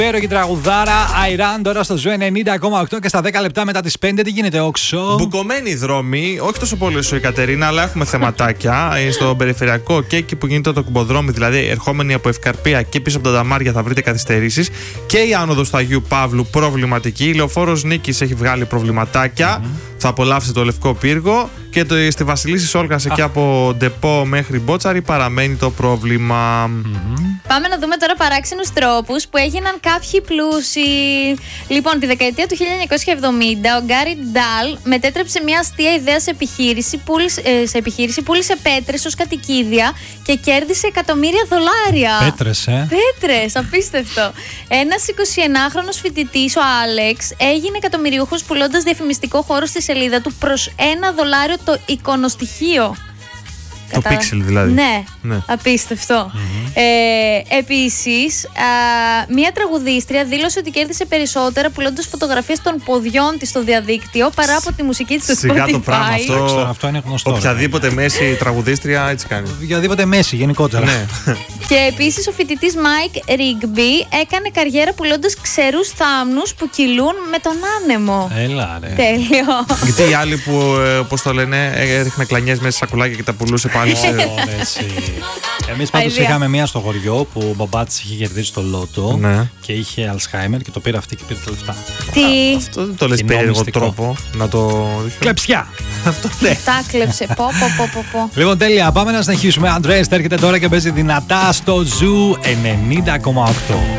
Υπέροχη τραγουδάρα Αϊράν τώρα στο Ζου 90,8 και στα 10 λεπτά μετά τις 5. Τι γίνεται, Όξο? Μπουκωμένοι οι δρόμοι, όχι τόσο πολύ όσο η Κατερίνα, αλλά έχουμε θεματάκια. Στο περιφερειακό και εκεί που γίνεται το κουμποδρόμι, δηλαδή ερχόμενοι από Ευκαρπία και πίσω από τα Δαμάρια, θα βρείτε καθυστερήσεις. Και η άνοδος του Αγίου Παύλου προβληματική. Η Λεωφόρος Νίκης έχει βγάλει προβληματάκια. Θα απολαύσετε το Λευκό Πύργο. Και στη Βασιλίσσης Όλγας, εκεί από Ντεπό μέχρι Μπότσαρη, παραμένει το πρόβλημα. Πάμε να δούμε τώρα παράξενους τρόπους που έγιναν κάποιοι πλούσιοι. Λοιπόν, τη δεκαετία του 1970 ο Γκάρι Ντάλ μετέτρεψε μια αστεία ιδέα σε επιχείρηση, πούλησε πέτρες ως κατοικίδια και κέρδισε εκατομμύρια δολάρια. Πέτρες, απίστευτο. Ένας 21χρονος φοιτητής, ο Άλεξ, έγινε εκατομμυριούχος πουλώντας διαφημιστικό χώρο στη σελίδα του προς $1 το εικονοστοιχείο. Το πίξελ δηλαδή. Ναι. Απίστευτο. Επίσης, μία τραγουδίστρια δήλωσε ότι κέρδισε περισσότερα πουλώντας φωτογραφίες των ποδιών της στο διαδίκτυο παρά από τη μουσική της στο Spotify. Σιγά το πράγμα αυτό είναι γνωστό. Οποιαδήποτε μέση τραγουδίστρια έτσι κάνει. Οποιαδήποτε μέση γενικότερα. Ναι. Και επίσης ο φοιτητής Mike Rigby έκανε καριέρα πουλώντας ξερούς θάμνους που κυλούν με τον άνεμο. Έλα ρε. Τέλειο. Γιατί οι άλλοι που, πώς το λένε, έριχνε κλανιές μέσα σε σακουλάκια και τα πουλούσε πάλι. Εμείς πάντως είχαμε μία στο χωριό που ο μπαμπάτης είχε κερδίσει το λότο και είχε Αλσχάιμερ και το πήρε αυτή και πήρε τα λεφτά. Τι? Αυτό δεν το λες περίεργο τρόπο να το. Κλεψιά. Αυτό ναι. Τα κλέψε. Πω. Λοιπόν, τέλεια. Πάμε να συνεχίσουμε. Αντρέας έρχεται τώρα και παίζει δυνατά στο Ζου 90,8.